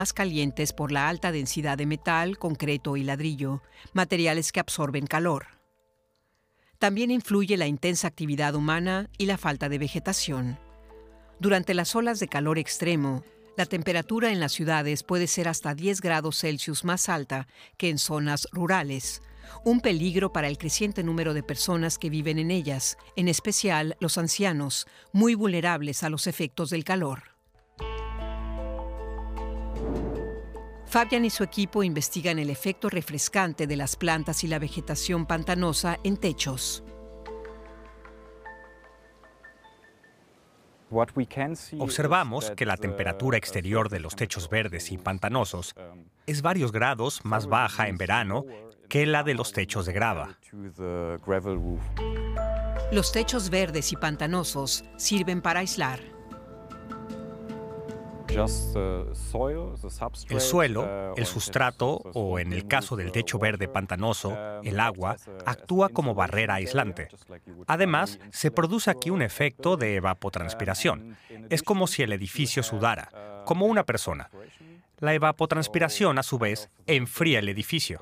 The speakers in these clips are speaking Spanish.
más calientes por la alta densidad de metal, concreto y ladrillo, materiales que absorben calor. También influye la intensa actividad humana y la falta de vegetación. Durante las olas de calor extremo, la temperatura en las ciudades puede ser hasta 10 grados Celsius más alta que en zonas rurales, un peligro para el creciente número de personas que viven en ellas, en especial los ancianos, muy vulnerables a los efectos del calor. Fabian y su equipo investigan el efecto refrescante de las plantas y la vegetación pantanosa en techos. Observamos que la temperatura exterior de los techos verdes y pantanosos es varios grados más baja en verano que la de los techos de grava. Los techos verdes y pantanosos sirven para aislar. El suelo, el sustrato o, en el caso del techo verde pantanoso, el agua, actúa como barrera aislante. Además, se produce aquí un efecto de evapotranspiración. Es como si el edificio sudara, como una persona. La evapotranspiración, a su vez, enfría el edificio.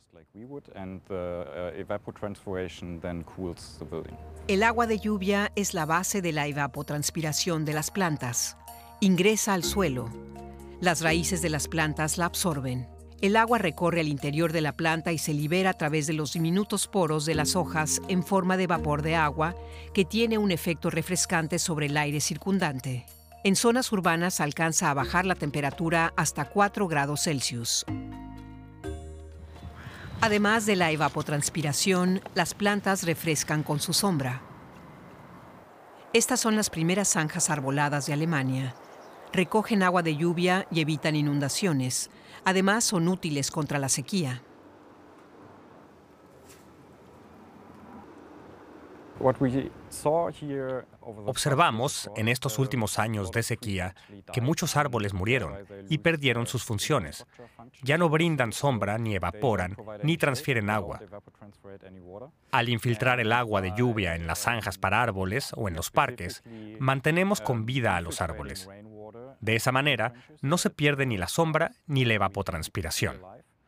El agua de lluvia es la base de la evapotranspiración de las plantas. Ingresa al suelo. Las raíces de las plantas la absorben. El agua recorre el interior de la planta y se libera a través de los diminutos poros de las hojas en forma de vapor de agua que tiene un efecto refrescante sobre el aire circundante. En zonas urbanas alcanza a bajar la temperatura hasta 4 grados Celsius. Además de la evapotranspiración, las plantas refrescan con su sombra. Estas son las primeras zanjas arboladas de Alemania. Recogen agua de lluvia y evitan inundaciones. Además, son útiles contra la sequía. Observamos en estos últimos años de sequía que muchos árboles murieron y perdieron sus funciones. Ya no brindan sombra, ni evaporan, ni transfieren agua. Al infiltrar el agua de lluvia en las zanjas para árboles o en los parques, mantenemos con vida a los árboles. De esa manera, no se pierde ni la sombra ni la evapotranspiración.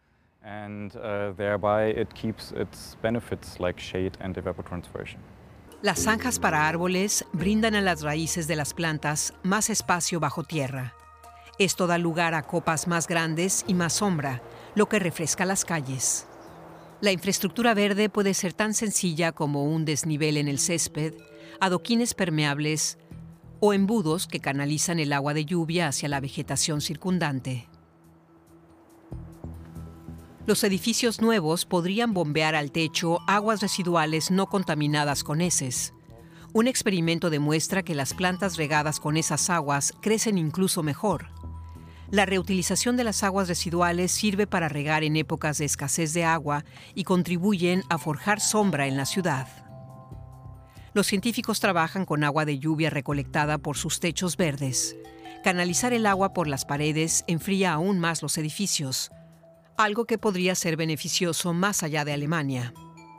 Las zanjas para árboles brindan a las raíces de las plantas más espacio bajo tierra. Esto da lugar a copas más grandes y más sombra, lo que refresca las calles. La infraestructura verde puede ser tan sencilla como un desnivel en el césped, adoquines permeables o embudos que canalizan el agua de lluvia hacia la vegetación circundante. Los edificios nuevos podrían bombear al techo aguas residuales no contaminadas con heces. Un experimento demuestra que las plantas regadas con esas aguas crecen incluso mejor. La reutilización de las aguas residuales sirve para regar en épocas de escasez de agua y contribuyen a forjar sombra en la ciudad. Los científicos trabajan con agua de lluvia recolectada por sus techos verdes. Canalizar el agua por las paredes enfría aún más los edificios, algo que podría ser beneficioso más allá de Alemania.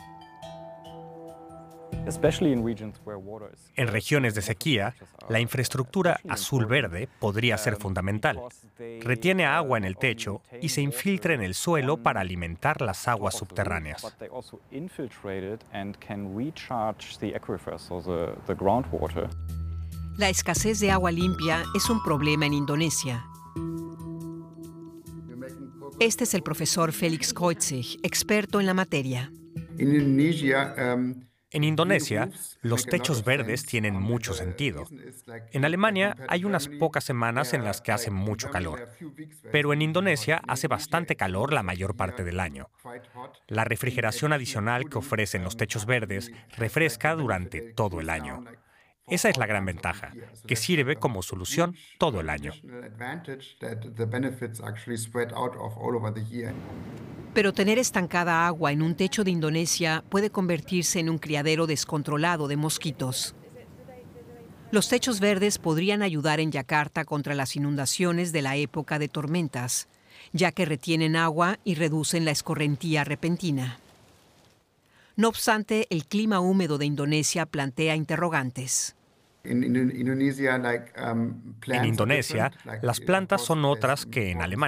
En regiones de sequía, la infraestructura azul-verde podría ser fundamental. Retiene agua en el techo y se infiltra en el suelo para alimentar las aguas subterráneas. La escasez de agua limpia es un problema en Indonesia. Este es el profesor Felix Kreutzig, experto en la materia. En Indonesia, los techos verdes tienen mucho sentido. En Alemania hay unas pocas semanas en las que hace mucho calor, pero en Indonesia hace bastante calor la mayor parte del año. La refrigeración adicional que ofrecen los techos verdes refresca durante todo el año. Esa es la gran ventaja, que sirve como solución todo el año. Pero tener estancada agua en un techo de Indonesia puede convertirse en un criadero descontrolado de mosquitos. Los techos verdes podrían ayudar en Yakarta contra las inundaciones de la época de tormentas, ya que retienen agua y reducen la escorrentía repentina. No obstante, el clima húmedo de Indonesia plantea interrogantes. En Indonesia, las plantas son otras que en Alemania.